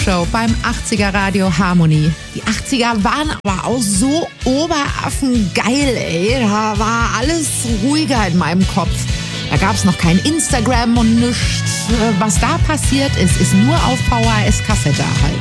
Talkshow beim 80er Radio Harmony. Die 80er waren aber auch so oberaffengeil, ey. Da war alles ruhiger in meinem Kopf. Da gab es noch kein Instagram und nichts. Was da passiert ist, ist nur auf VHS-Kassette erhalten.